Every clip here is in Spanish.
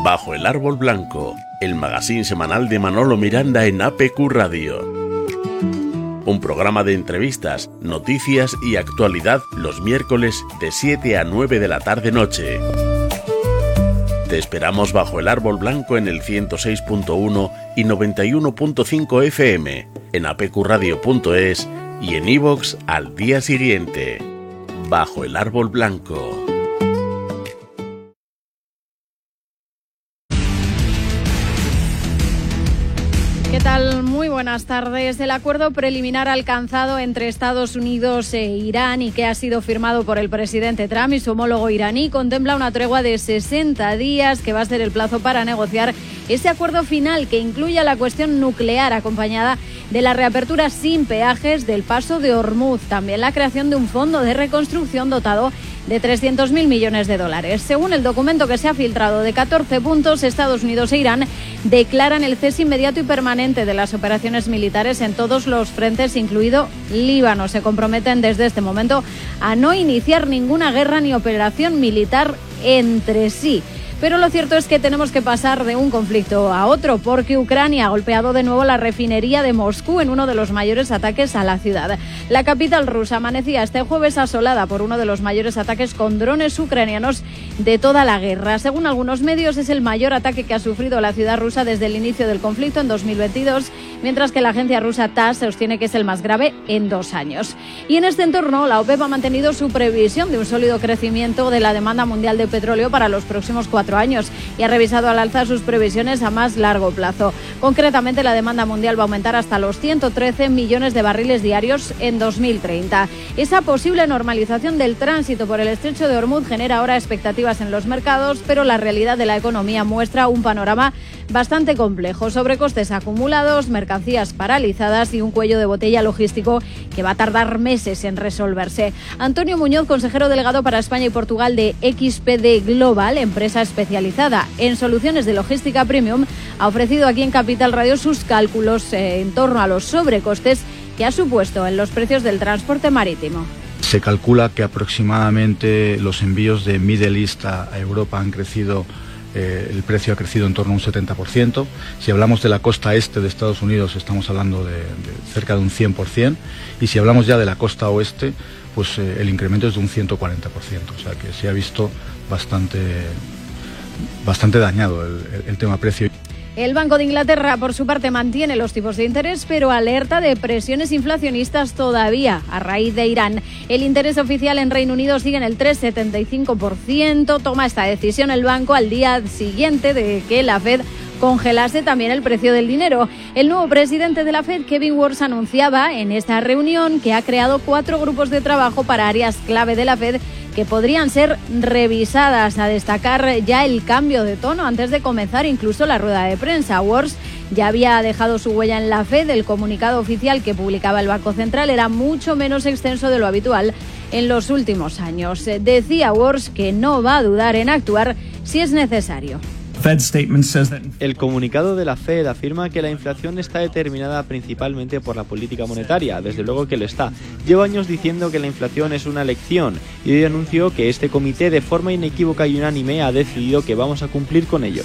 Bajo el árbol blanco, el magazín semanal de Manolo Miranda en APQ Radio. Un programa de entrevistas, noticias y actualidad los miércoles de 7 a 9 de la tarde-noche. Te esperamos bajo el árbol blanco en el 106.1 y 91.5 FM, en apqradio.es y en iVoox al día siguiente. Bajo el árbol blanco. ¿Qué tal? Muy buenas tardes. El acuerdo preliminar alcanzado entre Estados Unidos e Irán y que ha sido firmado por el presidente Trump y su homólogo iraní contempla una tregua de 60 días que va a ser el plazo para negociar ese acuerdo final que incluye la cuestión nuclear acompañada de la reapertura sin peajes del paso de Hormuz. También la creación de un fondo de reconstrucción dotado de 300.000 millones de dólares. Según el documento que se ha filtrado de 14 puntos, Estados Unidos e Irán declaran el cese inmediato y permanente de las operaciones militares en todos los frentes, incluido Líbano. Se comprometen desde este momento a no iniciar ninguna guerra ni operación militar entre sí. Pero lo cierto es que tenemos que pasar de un conflicto a otro, porque Ucrania ha golpeado de nuevo la refinería de Moscú en uno de los mayores ataques a la ciudad. La capital rusa amanecía este jueves asolada por uno de los mayores ataques con drones ucranianos de toda la guerra. Según algunos medios, es el mayor ataque que ha sufrido la ciudad rusa desde el inicio del conflicto en 2022, mientras que la agencia rusa TASS sostiene que es el más grave en 2 años. Y en este entorno, la OPEP ha mantenido su previsión de un sólido crecimiento de la demanda mundial de petróleo para los próximos 4 años y ha revisado al alza sus previsiones a más largo plazo. Concretamente, la demanda mundial va a aumentar hasta los 113 millones de barriles diarios en 2030. Esa posible normalización del tránsito por el estrecho de Hormuz genera ahora expectativas en los mercados, pero la realidad de la economía muestra un panorama bastante complejo. Sobrecostes acumulados, mercancías paralizadas y un cuello de botella logístico que va a tardar meses en resolverse. Antonio Muñoz, consejero delegado para España y Portugal de XPD Global, empresa especializada en soluciones de logística premium, ha ofrecido aquí en Capital Radio sus cálculos en torno a los sobrecostes que ha supuesto en los precios del transporte marítimo. Se calcula que aproximadamente los envíos de Middle East a Europa han crecido, el precio ha crecido en torno a un 70%. Si hablamos de la costa este de Estados Unidos, estamos hablando de cerca de un 100%. Y si hablamos ya de la costa oeste, pues el incremento es de un 140%. O sea que se ha visto bastante dañado el tema precio. El Banco de Inglaterra, por su parte, mantiene los tipos de interés, pero alerta de presiones inflacionistas todavía a raíz de Irán. El interés oficial en Reino Unido sigue en el 3,75%. Toma esta decisión el banco al día siguiente de que la Fed congelase también el precio del dinero. El nuevo presidente de la Fed, Kevin Warsh, anunciaba en esta reunión que ha creado 4 grupos de trabajo para áreas clave de la Fed que podrían ser revisadas. A destacar ya el cambio de tono antes de comenzar incluso la rueda de prensa. Warsh ya había dejado su huella en la Fed. El comunicado oficial que publicaba el Banco Central era mucho menos extenso de lo habitual en los últimos años. Decía Warsh que no va a dudar en actuar si es necesario. El comunicado de la Fed afirma que la inflación está determinada principalmente por la política monetaria, desde luego que lo está. Lleva años diciendo que la inflación es una elección y hoy anunció que este comité de forma inequívoca y unánime ha decidido que vamos a cumplir con ello.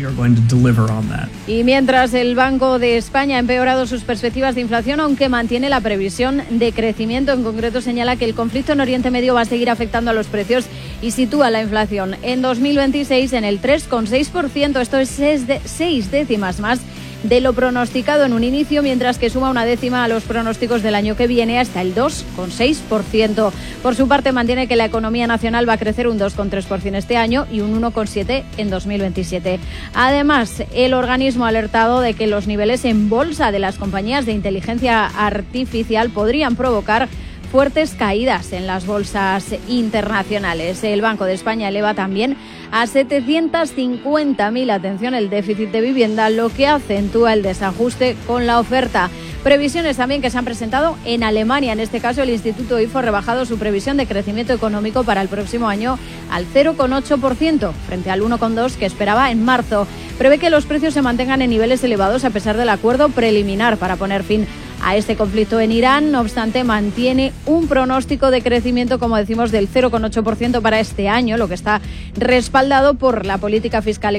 Y mientras el Banco de España ha empeorado sus perspectivas de inflación, aunque mantiene la previsión de crecimiento, en concreto señala que el conflicto en Oriente Medio va a seguir afectando a los precios y sitúa la inflación en 2026 en el 3,6%. Esto es 6 décimas más de lo pronosticado en un inicio, mientras que suma 1 décima a los pronósticos del año que viene hasta el 2,6%. Por su parte, mantiene que la economía nacional va a crecer un 2,3% este año y un 1,7% en 2027. Además, el organismo ha alertado de que los niveles en bolsa de las compañías de inteligencia artificial podrían provocar fuertes caídas en las bolsas internacionales. El Banco de España eleva también a 750.000, atención, el déficit de vivienda, lo que acentúa el desajuste con la oferta. Previsiones también que se han presentado en Alemania. En este caso, el Instituto IFO ha rebajado su previsión de crecimiento económico para el próximo año al 0,8%, frente al 1,2% que esperaba en marzo. Prevé que los precios se mantengan en niveles elevados a pesar del acuerdo preliminar para poner fin a este conflicto en Irán. No obstante, mantiene un pronóstico de crecimiento, como decimos, del 0,8% para este año, lo que está respaldado por la política fiscal